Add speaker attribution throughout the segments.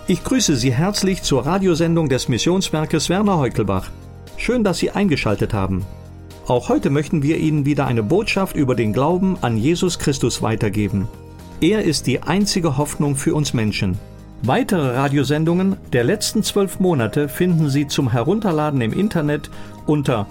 Speaker 1: Ich grüße Sie herzlich zur Radiosendung des Missionswerkes Werner Heukelbach. Schön, dass Sie eingeschaltet haben. Auch heute möchten wir Ihnen wieder eine Botschaft über den Glauben an Jesus Christus weitergeben. Er ist die einzige Hoffnung für uns Menschen. Weitere Radiosendungen der letzten 12 Monate finden Sie zum Herunterladen im Internet unter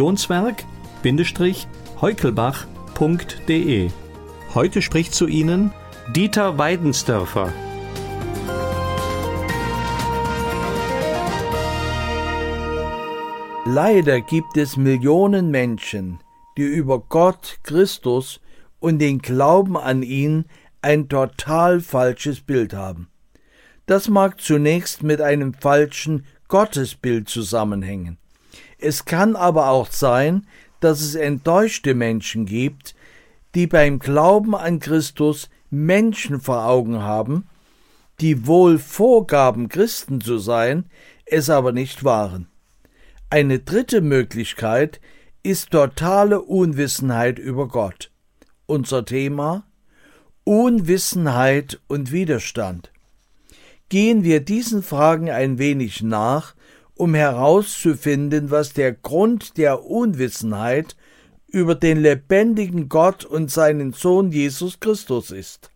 Speaker 1: missionswerk-heukelbach.de. Heute spricht zu Ihnen Dieter Weidensdörfer.
Speaker 2: Leider gibt es Millionen Menschen, die über Gott, Christus und den Glauben an ihn ein total falsches Bild haben. Das mag zunächst mit einem falschen Gottesbild zusammenhängen. Es kann aber auch sein, dass es enttäuschte Menschen gibt, die beim Glauben an Christus Menschen vor Augen haben, die wohl vorgaben, Christen zu sein, es aber nicht waren. Eine dritte Möglichkeit ist totale Unwissenheit über Gott. Unser Thema: Unwissenheit und Widerstand. Gehen wir diesen Fragen ein wenig nach, um herauszufinden, was der Grund der Unwissenheit über den lebendigen Gott und seinen Sohn Jesus Christus ist.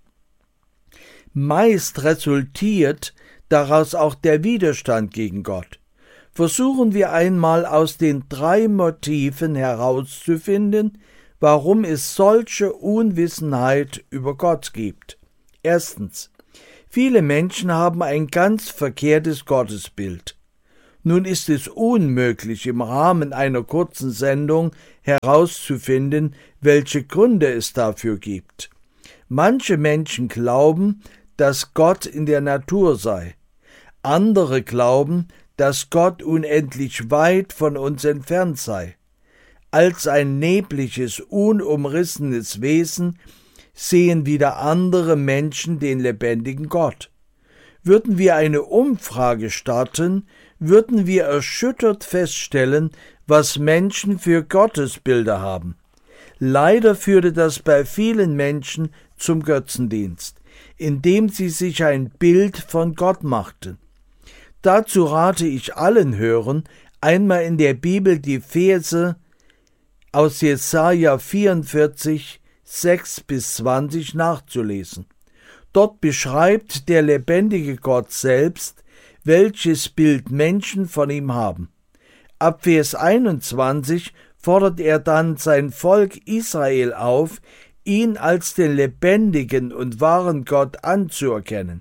Speaker 2: Meist resultiert daraus auch der Widerstand gegen Gott. Versuchen wir einmal aus den 3 Motiven herauszufinden, warum es solche Unwissenheit über Gott gibt. Erstens: Viele Menschen haben ein ganz verkehrtes Gottesbild. Nun ist es unmöglich, im Rahmen einer kurzen Sendung herauszufinden, welche Gründe es dafür gibt. Manche Menschen glauben, dass Gott in der Natur sei. Andere glauben, dass Gott unendlich weit von uns entfernt sei. Als ein nebliges, unumrissenes Wesen sehen wieder andere Menschen den lebendigen Gott. Würden wir eine Umfrage starten, würden wir erschüttert feststellen, was Menschen für Gottesbilder haben. Leider führte das bei vielen Menschen zum Götzendienst, indem sie sich ein Bild von Gott machten. Dazu rate ich allen Hörern, einmal in der Bibel die Verse aus Jesaja 44, 6-20 nachzulesen. Dort beschreibt der lebendige Gott selbst, welches Bild Menschen von ihm haben. Ab Vers 21 fordert er dann sein Volk Israel auf, ihn als den lebendigen und wahren Gott anzuerkennen.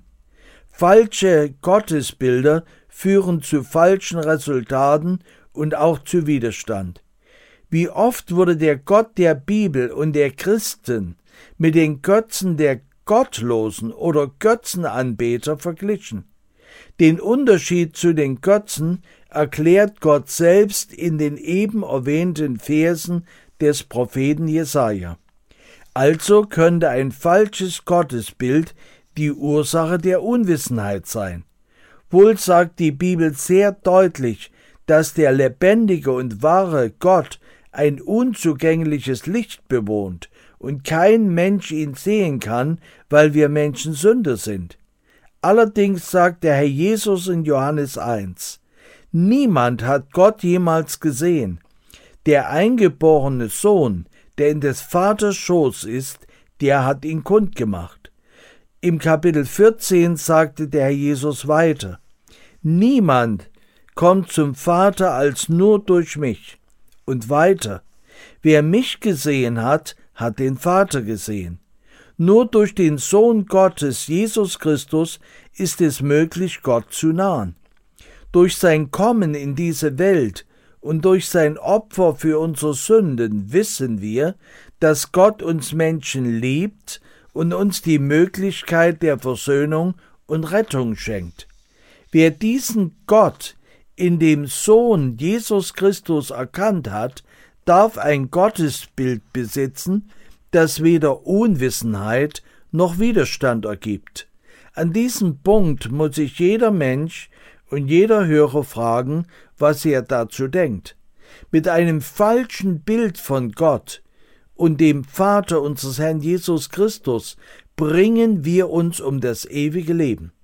Speaker 2: Falsche Gottesbilder führen zu falschen Resultaten und auch zu Widerstand. Wie oft wurde der Gott der Bibel und der Christen mit den Götzen der Gottlosen oder Götzenanbeter verglichen? Den Unterschied zu den Götzen erklärt Gott selbst in den eben erwähnten Versen des Propheten Jesaja. Also könnte ein falsches Gottesbild die Ursache der Unwissenheit sein. Wohl sagt die Bibel sehr deutlich, dass der lebendige und wahre Gott ein unzugängliches Licht bewohnt und kein Mensch ihn sehen kann, weil wir Menschen Sünder sind. Allerdings sagt der Herr Jesus in Johannes 1, niemand hat Gott jemals gesehen. Der eingeborene Sohn, der in des Vaters Schoß ist, der hat ihn kundgemacht. Im Kapitel 14 sagte der Herr Jesus weiter, niemand kommt zum Vater als nur durch mich. Und weiter, wer mich gesehen hat, hat den Vater gesehen. Nur durch den Sohn Gottes, Jesus Christus, ist es möglich, Gott zu nahen. Durch sein Kommen in diese Welt und durch sein Opfer für unsere Sünden wissen wir, dass Gott uns Menschen liebt und uns die Möglichkeit der Versöhnung und Rettung schenkt. Wer diesen Gott in dem Sohn Jesus Christus erkannt hat, darf ein Gottesbild besitzen, das weder Unwissenheit noch Widerstand ergibt. An diesem Punkt muss sich jeder Mensch und jeder Hörer fragen, was er dazu denkt. Mit einem falschen Bild von Gott und dem Vater unseres Herrn Jesus Christus bringen wir uns um das ewige Leben.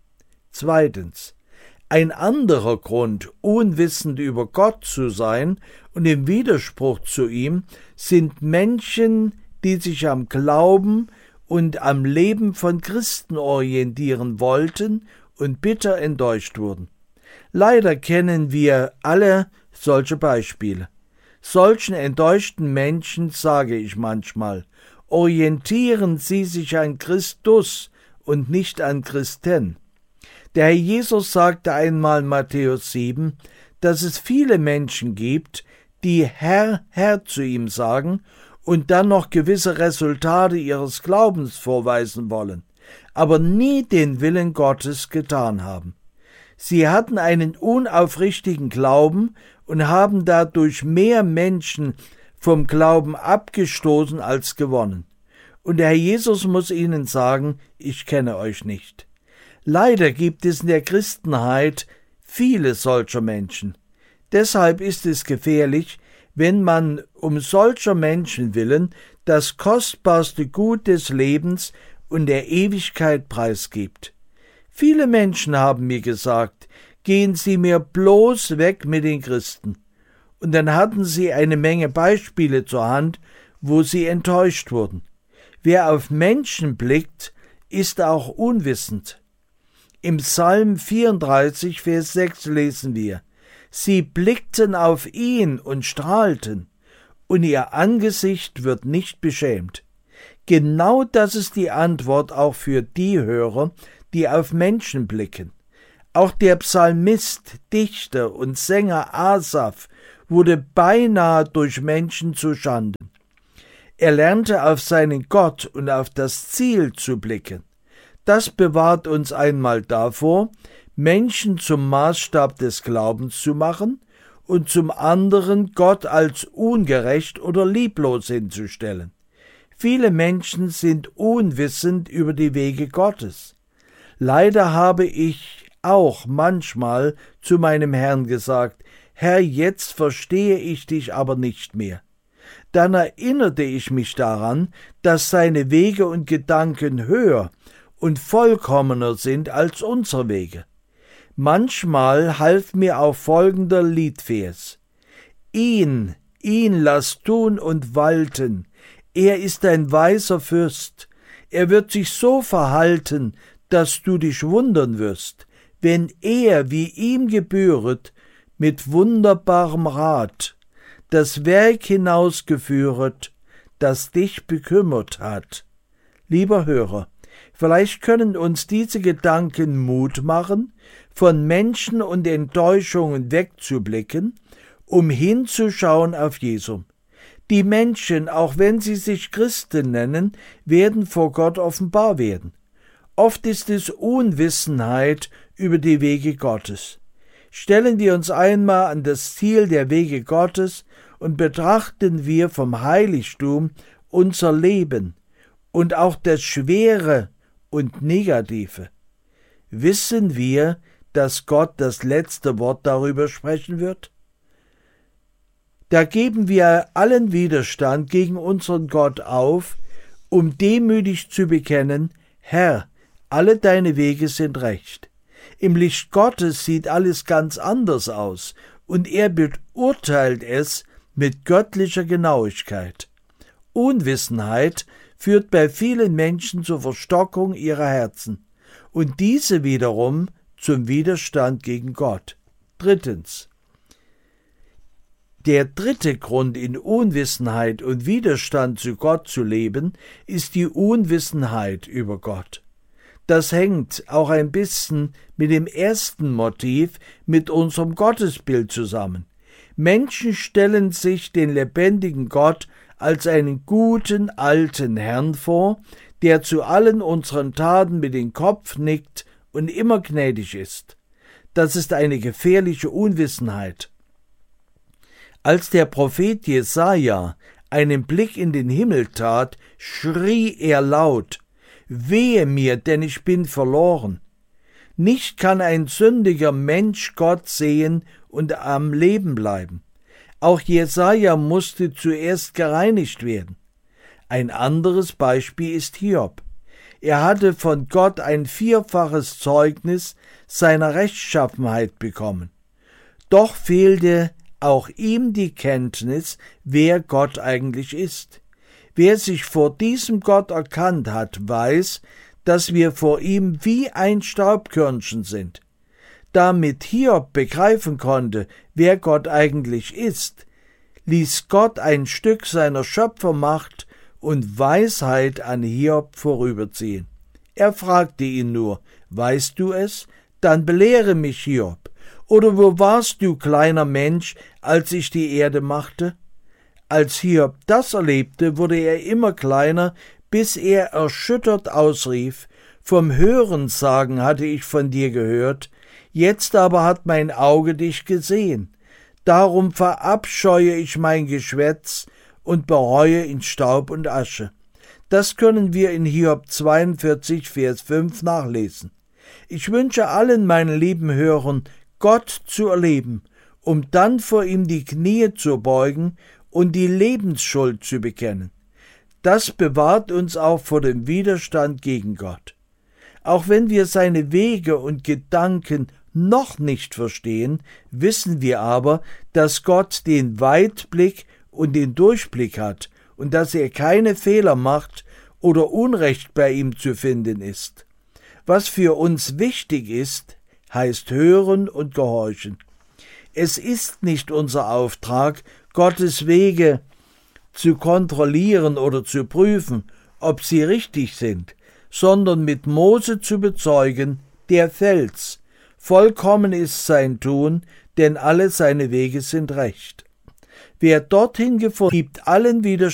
Speaker 2: Zweitens. Ein anderer Grund, unwissend über Gott zu sein und im Widerspruch zu ihm, sind Menschen, die sich am Glauben und am Leben von Christen orientieren wollten und bitter enttäuscht wurden. Leider kennen wir alle solche Beispiele. Solchen enttäuschten Menschen sage ich manchmal, orientieren Sie sich an Christus und nicht an Christen. Der Herr Jesus sagte einmal in Matthäus 7, dass es viele Menschen gibt, die Herr, Herr zu ihm sagen und dann noch gewisse Resultate ihres Glaubens vorweisen wollen, aber nie den Willen Gottes getan haben. Sie hatten einen unaufrichtigen Glauben und haben dadurch mehr Menschen vom Glauben abgestoßen als gewonnen. Und der Herr Jesus muss ihnen sagen, ich kenne euch nicht. Leider gibt es in der Christenheit viele solcher Menschen. Deshalb ist es gefährlich, wenn man um solcher Menschen willen das kostbarste Gut des Lebens und der Ewigkeit preisgibt. Viele Menschen haben mir gesagt, gehen Sie mir bloß weg mit den Christen. Und dann hatten sie eine Menge Beispiele zur Hand, wo sie enttäuscht wurden. Wer auf Menschen blickt, ist auch unwissend. Im Psalm 34, Vers 6 lesen wir, Sie blickten auf ihn und strahlten, und ihr Angesicht wird nicht beschämt. Genau das ist die Antwort auch für die Hörer, die auf Menschen blicken. Auch der Psalmist, Dichter und Sänger Asaf wurde beinahe durch Menschen zu Schanden. Er lernte auf seinen Gott und auf das Ziel zu blicken. Das bewahrt uns einmal davor, Menschen zum Maßstab des Glaubens zu machen und zum anderen Gott als ungerecht oder lieblos hinzustellen. Viele Menschen sind unwissend über die Wege Gottes. Leider habe ich auch manchmal zu meinem Herrn gesagt, Herr, jetzt verstehe ich dich aber nicht mehr. Dann erinnerte ich mich daran, dass seine Wege und Gedanken höher und vollkommener sind als unsere Wege. Manchmal half mir auch folgender Liedvers. Ihn lass tun und walten, er ist ein weiser Fürst, er wird sich so verhalten, dass du dich wundern wirst, wenn er, wie ihm gebühret, mit wunderbarem Rat das Werk hinausgeführet, das dich bekümmert hat. Lieber Hörer, vielleicht können uns diese Gedanken Mut machen, von Menschen und Enttäuschungen wegzublicken, um hinzuschauen auf Jesum. Die Menschen, auch wenn sie sich Christen nennen, werden vor Gott offenbar werden. Oft ist es Unwissenheit über die Wege Gottes. Stellen wir uns einmal an das Ziel der Wege Gottes und betrachten wir vom Heiligtum unser Leben und auch das Schwere und Negative. Wissen wir, dass Gott das letzte Wort darüber sprechen wird? Da geben wir allen Widerstand gegen unseren Gott auf, um demütig zu bekennen, Herr, alle deine Wege sind recht. Im Licht Gottes sieht alles ganz anders aus, und er beurteilt es mit göttlicher Genauigkeit. Unwissenheit führt bei vielen Menschen zur Verstockung ihrer Herzen und diese wiederum zum Widerstand gegen Gott. Drittens. Der dritte Grund, in Unwissenheit und Widerstand zu Gott zu leben, ist die Unwissenheit über Gott. Das hängt auch ein bisschen mit dem ersten Motiv, mit unserem Gottesbild zusammen. Menschen stellen sich den lebendigen Gott als einen guten alten Herrn vor, der zu allen unseren Taten mit dem Kopf nickt und immer gnädig ist. Das ist eine gefährliche Unwissenheit. Als der Prophet Jesaja einen Blick in den Himmel tat, schrie er laut: Wehe mir, denn ich bin verloren. Nicht kann ein sündiger Mensch Gott sehen und am Leben bleiben. Auch Jesaja musste zuerst gereinigt werden. Ein anderes Beispiel ist Hiob. Er hatte von Gott ein 4-faches Zeugnis seiner Rechtschaffenheit bekommen. Doch fehlte auch ihm die Kenntnis, wer Gott eigentlich ist. Wer sich vor diesem Gott erkannt hat, weiß, dass wir vor ihm wie ein Staubkörnchen sind. Damit Hiob begreifen konnte, wer Gott eigentlich ist, ließ Gott ein Stück seiner Schöpfermacht und Weisheit an Hiob vorüberziehen. Er fragte ihn nur: Weißt du es? Dann belehre mich, Hiob. Oder wo warst du, kleiner Mensch, als ich die Erde machte? Als Hiob das erlebte, wurde er immer kleiner, bis er erschüttert ausrief: Vom Hörensagen hatte ich von dir gehört, jetzt aber hat mein Auge dich gesehen. Darum verabscheue ich mein Geschwätz und bereue in Staub und Asche. Das können wir in Hiob 42, Vers 5 nachlesen. Ich wünsche allen meinen lieben Hörern, Gott zu erleben, um dann vor ihm die Knie zu beugen und die Lebensschuld zu bekennen. Das bewahrt uns auch vor dem Widerstand gegen Gott. Auch wenn wir seine Wege und Gedanken noch nicht verstehen, wissen wir aber, dass Gott den Weitblick und den Durchblick hat und dass er keine Fehler macht oder Unrecht bei ihm zu finden ist. Was für uns wichtig ist, heißt hören und gehorchen. Es ist nicht unser Auftrag, Gottes Wege zu kontrollieren oder zu prüfen, ob sie richtig sind, sondern mit Mose zu bezeugen: Der Fels, vollkommen ist sein Tun, denn alle seine Wege sind recht. Wer dorthin gefunden, gibt allen Widerstand